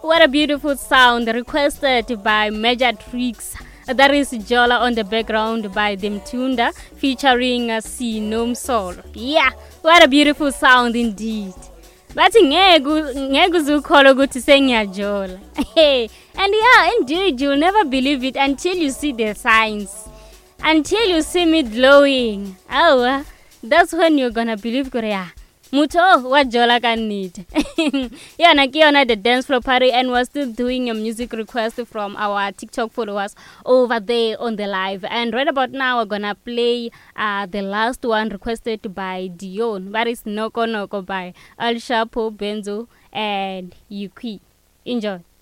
What a beautiful sound requested by Major Tricks. That is Jola on the background by Demtunda featuring Sinom Soul. Yeah, what a beautiful sound indeed. But ngeke uzukholwa ukuthi sengiyajola. And yeah, indeed, you'll never believe it until you see the signs. Until you see me glowing. Oh, that's when you're gonna believe Korea. Muto, what Jola can need. Yeah, Nakiona the dance floor party, and we're still doing a music request from our TikTok followers over there on the live. And right about now, we're gonna play the last one requested by Dion. That is Noko Noko by Al Shapo, Benzo, and Yuki. Enjoy.